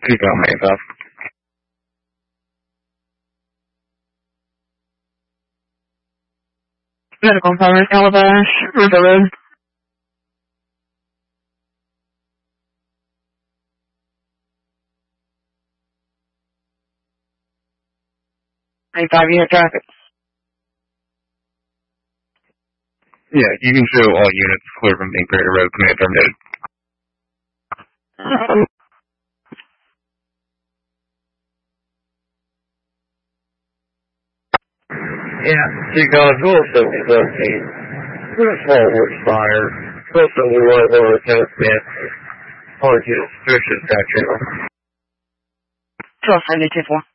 You got me, Bob. Medical Power, Calabash, River Road. I 5 unit traffic. Yeah, you can show all units clear from St. Peter Road, command terminated. Yeah, Seagull, Gold 717. Good small works fire. Close to the right over attachment. Hard to suspicious that channel. 12 4.